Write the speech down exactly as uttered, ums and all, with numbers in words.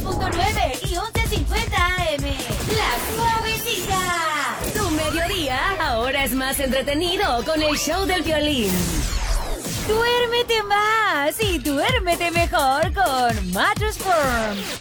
punto nueve y once cincuenta A M. La Suavecita. Tu mediodía ahora es más entretenido con el show del violín. Duérmete más y duérmete mejor con Mattress Firm.